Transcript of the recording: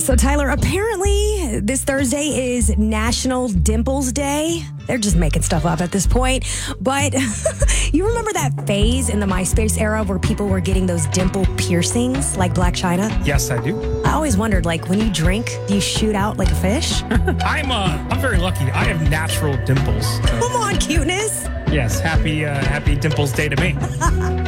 So, Tyler, apparently this Thursday is National Dimples Day. They're just making stuff up at this point. But you remember that phase in the MySpace era where people were getting those dimple piercings like Black China? Yes, I do. I always wondered, like, when you drink, do you shoot out like a fish? I'm very lucky. I have natural dimples. Come on, cuteness. Yes, happy Dimples Day to me.